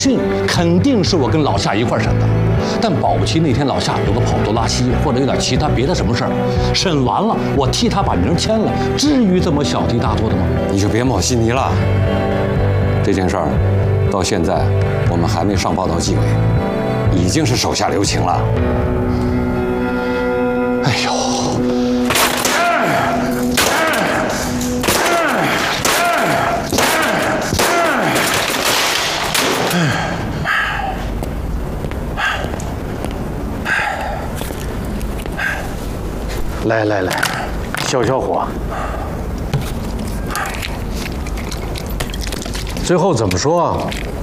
信肯定是我跟老夏一块审的，但保不齐那天老夏有个跑肚拉稀，或者有点其他别的什么事儿，审完了我替他把名签了，至于这么小题大做的吗？ 你就别抹稀泥了。这件事儿到现在我们还没上报到纪委，已经是手下留情了。 哎呦！ 来，消火。最后怎么说？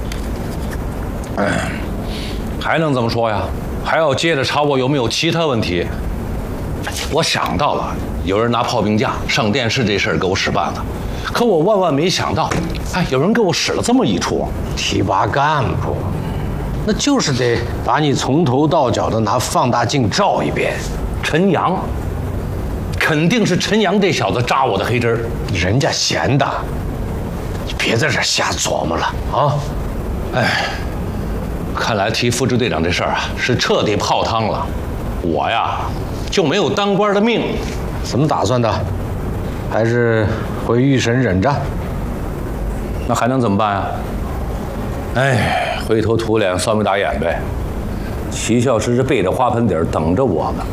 还能怎么说呀？还要接着查我有没有其他问题。我想到了，有人拿炮兵架上电视这事儿给我使绊子，可我万万没想到，有人给我使了这么一出。 提拔干部，那就是得把你从头到脚的拿放大镜照一遍。 陈阳，肯定是陈阳这小子扎我的黑针儿， 人家闲的，你别在这瞎琢磨了啊！ 看来提副支队长这事儿是彻底泡汤了，我呀就没有当官的命。 怎么打算的？还是回预审忍着？ 那还能怎么办呀？灰头土脸，酸眉打眼呗。齐校师是背着花盆底儿等着我呢。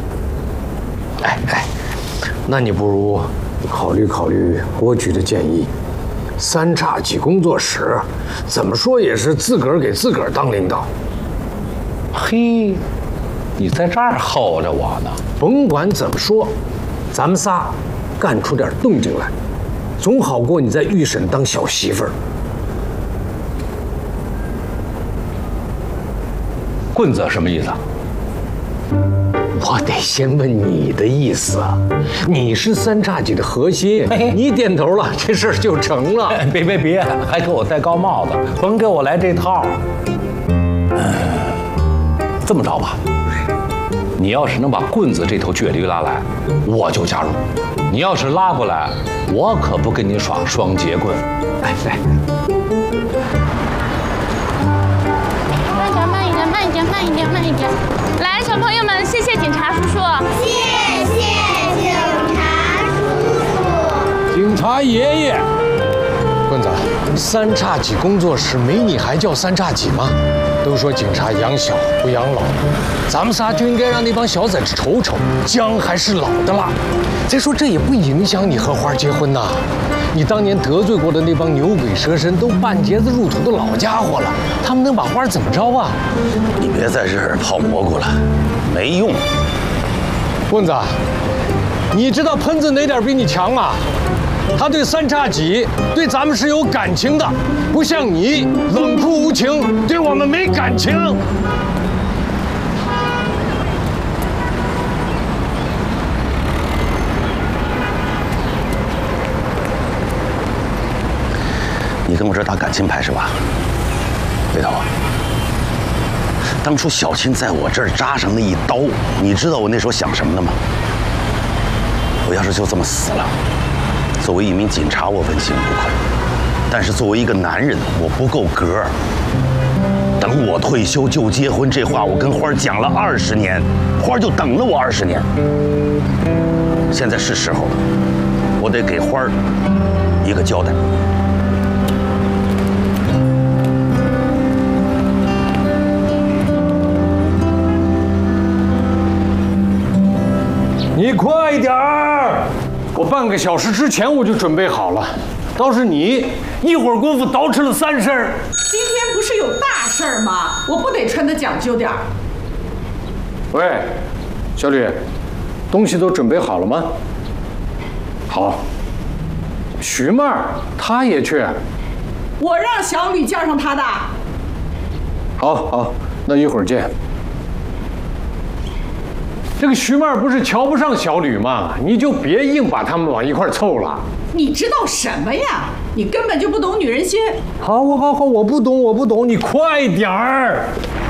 那你不如考虑考虑郭局的建议。三叉戟工作室怎么说也是自个儿给自个儿当领导。 嘿，你在这儿候着我呢。 甭管怎么说，咱们仨干出点动静来，总好过你在预审当小媳妇儿。 棍子什么意思？ 我得先问你的意思啊！你是三叉戟的核心，你点头了，这事儿就成了。 别，还给我戴高帽子，甭给我来这套。这么着吧，你要是能把棍子这头倔驴拉来，我就加入；你要是拉不来，我可不跟你耍双截棍。 慢一点。来，小朋友们，谢谢警察叔叔。 谢谢警察叔叔。 警察爷爷，棍子，三叉戟工作室没你还叫三叉戟吗？都说警察养小不养老，咱们仨就应该让那帮小崽子瞅瞅，姜还是老的辣。再说这也不影响你和花结婚呐。你当年得罪过的那帮牛鬼蛇神都半截子入土的老家伙了，他们能把花怎么着啊？ 你别在这儿泡蘑菇了，没用。 棍子，你知道喷子哪点比你强吗？他对三叉戟对咱们是有感情的，不像你冷酷无情，对我们没感情。 你跟我这打感情牌是吧？回头，当初小琴在我这儿扎上那一刀，你知道我那时候想什么的吗？我要是就这么死了，作为一名警察我问心无愧，但是作为一个男人我不够格。等我退休就结婚，这话我跟花儿讲了20年，花儿就等了我20年。现在是时候了，我得给花儿一个交代。 你快点儿！我半个小时之前我就准备好了，倒是你一会儿功夫捯饬了3身。 今天不是有大事儿吗？我不得穿得讲究点儿。 喂，小吕，东西都准备好了吗？好。徐妹儿她也去。 我让小吕叫上她的。 好，那一会儿见。这个徐妹儿不是瞧不上小吕吗？你就别硬把他们往一块凑了。 你知道什么呀？你根本就不懂女人心。 好，我不懂，你快点儿。